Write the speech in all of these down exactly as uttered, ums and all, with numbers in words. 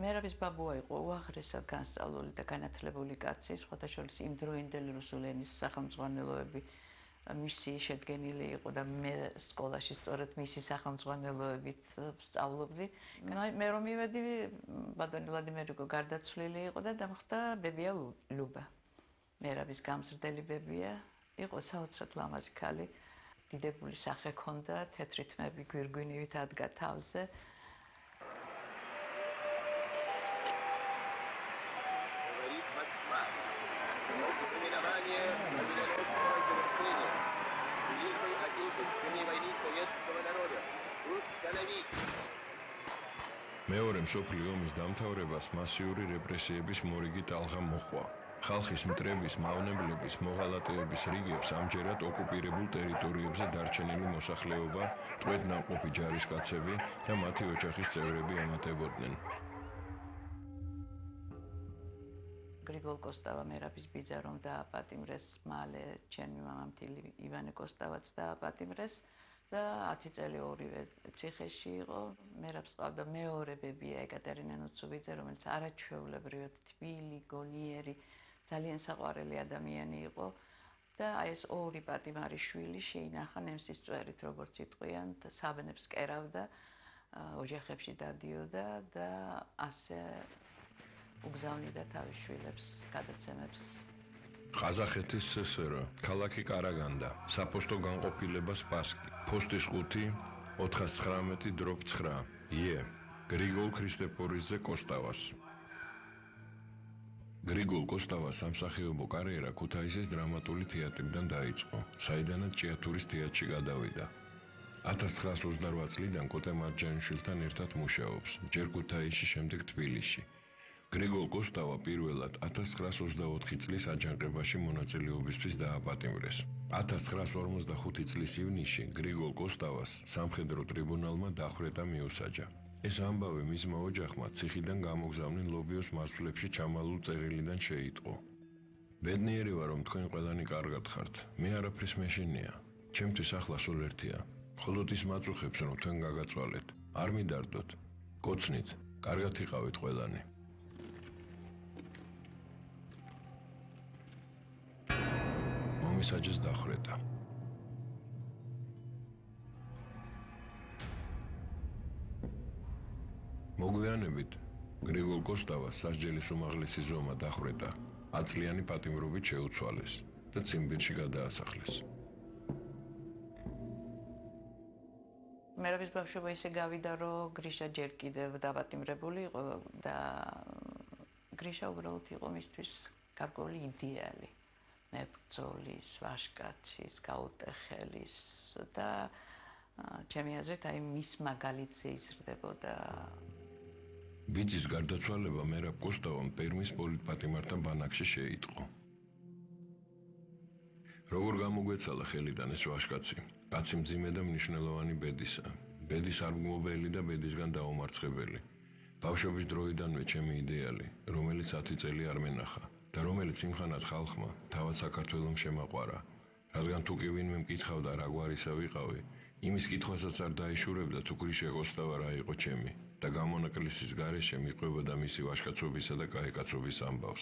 მერაბის ბაბუა იყო უაღრესად განსწავლული და განათლებული კაცი, სხვათა შორის იმდროინდელი რუსული ენის სახელმძღვანელოები მისი შედგენილი იყო და მე სკოლაში სწორედ მისი სახელმძღვანელოებით სწავლობდი. მე რომ მივედი, ბატონი ვლადიმერ გარდაცვლილი იყო და დამხდა ბებია ლუბა. მერაბის გამზრდელი ბებია, იყო საოცრად ლამაზი ქალი, დიდებული სახე ჰქონდა, თეთრი თმები გვირგვინივით ადგა თავზე. მეორე მსოფლიო ომის დამთავრებას მასიური რეპრესიების მორიგი ტალღა მოჰყვა. ხალხის მტრების, მავნებლების, მოღალატეების რიგებს ამჯერად ოკუპირებულ ტერიტორიებზე დარჩენილი მოსახლეობა, ტყვედ-ნამყოფი ჯარისკაცები და მათი ოჯახის წევრები ემატებოდნენ. გრიგოლ კოსტავა მერაბის ბიძა რომ დააპატიმრეს, მალე ჩემი მამამთილი ივანე კოსტავაც დააპატიმრეს და ათი წელი ორივე ციხეში იყო. მერაბს ყავდა მეორე ბებია ეკატერინე ნუცუბიძე, რომელიც არაჩვეულებრივად თბილი, გონიერი, ძალიან საყვარელი ადამიანი იყო და აი ეს ორი პატიმარი შვილი შეინახა ნემსის წვერით, როგორც იტყვიან, საბნებს კერავდა, ოჯახებში დადიოდა და ასე უგზავნიდა თავის შვილებს გადაცემებს. ყაზახეთის სსრ, ქალაქი კარაგანდა, საფოსტო განყოფილება სპასკი, ფოსტის ხუთი, ოთხას ცხრამეტი დრობ ცხრა, ი. გრიგოლ ქრისტეფორიძე კოსტავას. გრიგოლ კოსტავას სამსახიობო კარიერა ქუთაისის დრამატული თეატრიდან დაიწყო, საიდანაც ჭიათურის თეატრში გადავიდა. ათას ცხრაას ოცდარვა წლიდან კოტე მარჯანიშვილთან ერთად მუშაობს, ჯერ ქუთაისში, შემდეგ თბილისში. გრიგოლ კოსტავა პირველად ათას ცხრაას ოცდაოთხი წლის აჯანყებაში მონაწილეობისთვის დააპატიმრეს. ათას ცხრაას ორმოცდახუთი წლის ივნისში გრიგოლ კოსტავას სამხედრო ტრიბუნალმა დახვრეტა მიუსაჯა. ეს ამბავი მისმა ოჯახმა ციხიდან გამოგზავნილ ლობიოს მარცვლებში ჩამალულ წერილიდან შეიტყო. ბედნიერი ვარ, რომ თქვენ ყველანი კარგად ხართ. მე არაფრის მეშინია. ჩემთვის ახლა სულ ერთია. მხოლოდ ის მაწუხებს, რომ თქვენ გაგაწვალეთ. არ მიდარდოთ. კოცნით, კარგად იყავით ყველანი. მომისაჯეს დახვრეტა. მოგვიანებით გრიგოლ კოსტავას სასჯელის უმაღლესი ზომა დახვრეტა, ათწლიანი პატიმრობით შეუცვალეს და ციმბირში გადაასახლეს. მერაბის ბავშვობა ისე გავიდა, რომ გრიშა ჯერ კიდევ დაპატიმრებული იყო და გრიშა უბრალოდ იყო მისთვის გარკვეული იდეალი. მებრძოლის, ვაჟკაცის, გაუტეხელის და ჩემი აზრით აი მის მაგალითზე იზრდებოდა. ბიძის გარდაცვალება მერაბ კოსტავამ პერმის პოლიტპატიმართა ბანაკში შეიტყო. როგორ გამოგვეცალა ხელიდან ეს ვაჟკაცი? კაცი მძიმე და მნიშვნელოვანი ბედისა. ბედის არგმობელი და ბედისგან დაუმარცხებელი. ბავშვობის დროიდანვე ჩემი იდეალი, რომელიც ათი წელი არ მენახა და რომელიც იმხანად ხალხმა, თავად საქართველოს შემაყვარა, რადგან თუ კი ვინმე მკითხავდა რა გვარისა ვიყავი, იმის კითხვასაც არ დაეშურებდა თუ გრიშა კოსტავა რა იყო ჩემი და გამონაკლისის გარეშე მიყვებოდა მისი ვაჟკაცობისა და კაიკაცობის ამბავს.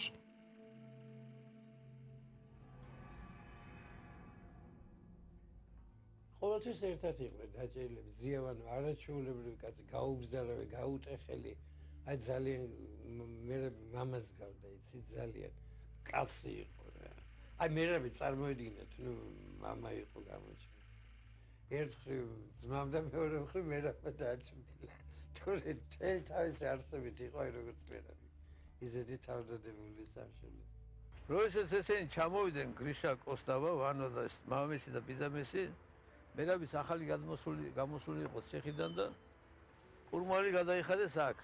ყოველთვის ერთად იყვნენ დაჭერილები, ზიავანო, არაჩვეულებრივი კაცი, გაუბზარავი, გაუტეხელი, აი ძალიან მე მამას გავდა, იცი ძალიან კაცი იყო რა. აი მერაბი წარმოედგინეთ, ნუ მამა იყო გამოჩენილი. ერთხელ ძმამ და მეორე მხრივ მერაბმა დააჭმდილა. თორე თელ თავისი არსებით იყო აი როგორც მერაბი. ისეთი თავდადებული სამშობლო. როდესაც ესენი ჩამოვიდნენ გრიშა კოსტავა, ვანო და მამამისი და ბიძამისი, მერაბის ახალი გადმოსული გამოსული იყო ციხიდან და ყურმალი გადაიხადეს აქ.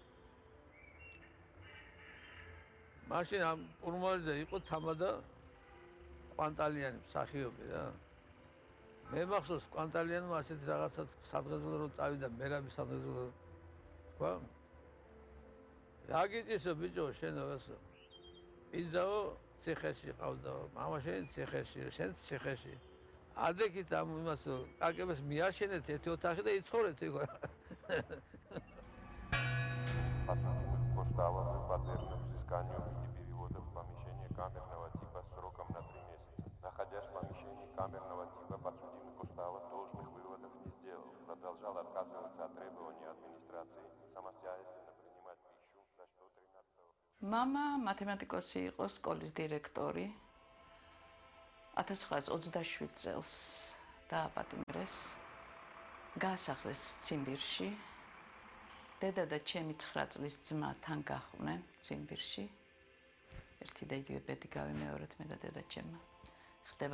მაშინ ამ ყურმალიზე იყო თამადა კვანტალიანი მსახიობი რა. მე მახსოვს კვანტალიანმა ასეთი რაღაცა სადღეძლო რომ წავიდა მერაბის სადღეძლო თქვა რა გიწისო ბიჭო შენო ესო იზაო ციხეში ყავდა მამა შენ ციხეში შენ ციხეში ადეკით ამ იმას აკებს მიაშენეთ ერთი ოთახი და იცხოვრეთ იქ костава патерна взысканию в виде перевода в помещение камерного типа сроком на три месяца. Находясь в помещении камерного типа, подсудимый Костава должных выводов не сделал. Продолжал отказываться от требований администрации самостоятельно принимать пищу, за что тринадцатого... Мама математикოსი იყო სკოლის დირექტორი. ათას ცხრაას ოცდაშვიდ წელს დააპატიმრეს. გაასახლეს ციმბირში. დედა და ჩემი ცხრა წლის ძმა თან გახვდნენ ციმბირში. ერთი და იგივე ბედი გავიმეორეთ მე და დედა ჩემმა. ხდება